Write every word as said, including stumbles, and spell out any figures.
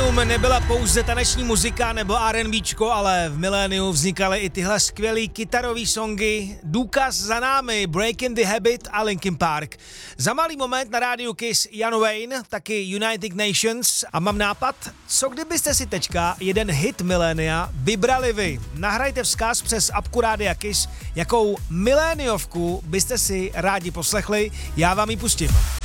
milénium nebyla pouze taneční muzika nebo R and Bčko, ale v miléniu vznikaly i tyhle skvělý kytarový songy. Důkaz za námi, Breaking the Habit a Linkin Park. Za malý moment na rádiu Kiss Jan Wayne, taky United Nations a mám nápad, co kdybyste si teďka jeden hit milénia vybrali vy. Nahrajte vzkaz přes apku Rádia Kiss, jakou miléniovku byste si rádi poslechli, já vám ji pustím.